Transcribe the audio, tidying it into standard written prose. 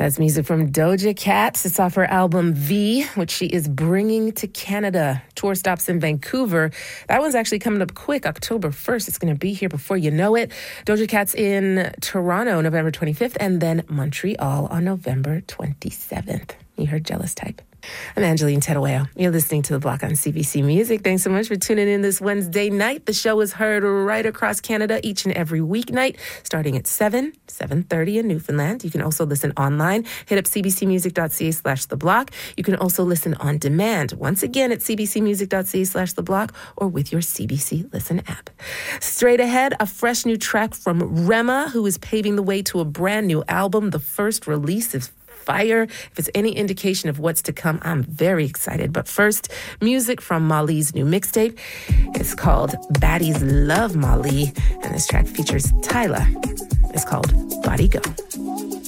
That's music from Doja Cat. It's off her album V, which she is bringing to Canada. Tour stops in Vancouver. That one's actually coming up quick, October 1st. It's going to be here before you know it. Doja Cat's in Toronto, November 25th, and then Montreal on November 27th. You heard Jealous Type. I'm Angeline Terueo. You're listening to The Block on CBC Music. Thanks so much for tuning in this Wednesday night. The show is heard right across Canada each and every weeknight, starting at 7:30 in Newfoundland. You can also listen online. Hit up cbcmusic.ca/theblock. You can also listen on demand, once again at cbcmusic.ca/theblock or with your CBC Listen app. Straight ahead, a fresh new track from Rema, who is paving the way to a brand new album. The first release is fire. If it's any indication of what's to come, I'm very excited. But first, music from Mali's new mixtape. It's called Baddies Love Mali, and this track features Tyla. It's called Body Go.